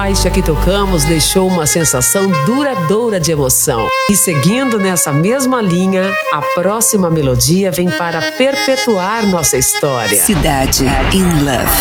faixa que tocamos deixou uma sensação duradoura de emoção. E seguindo nessa mesma linha, a próxima melodia vem para perpetuar nossa história. Cidade in Love.